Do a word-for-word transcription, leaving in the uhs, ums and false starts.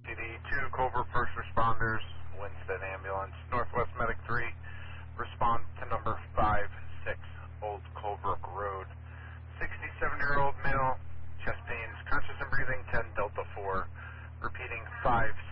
D D two, Covert First Responders, Winston Ambulance, Northwest Medic three, respond to number five six Old Colebrook Road. sixty-seven-year-old male, chest pains, conscious and breathing, ten Delta four, repeating five